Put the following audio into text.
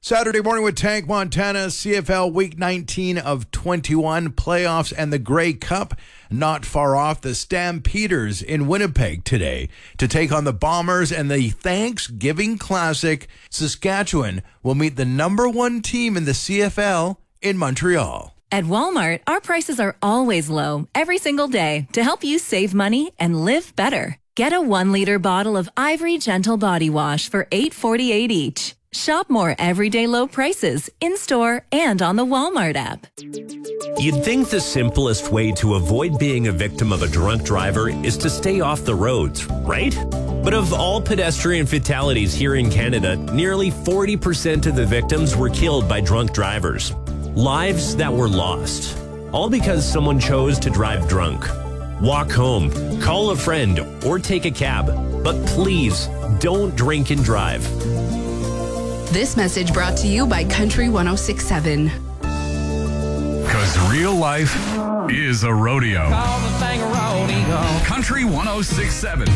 Saturday morning with Tank Montana, CFL Week 19 of 21 playoffs and the Grey Cup. Not far off, the Stampeders in Winnipeg today to take on the Bombers and the Thanksgiving Classic. Saskatchewan will meet the number one team in the CFL in Montreal. At Walmart, our prices are always low every single day to help you save money and live better. Get a 1-liter bottle of Ivory Gentle Body Wash for $8.48 each. Shop more everyday low prices in-store and on the Walmart app. You'd think the simplest way to avoid being a victim of a drunk driver is to stay off the roads, right? But of all pedestrian fatalities here in Canada, nearly 40% of the victims were killed by drunk drivers. Lives that were lost, all because someone chose to drive drunk. Walk home, call a friend, or take a cab. But please, don't drink and drive. This message brought to you by Country 106.7. Because real life is a rodeo. Country 106.7.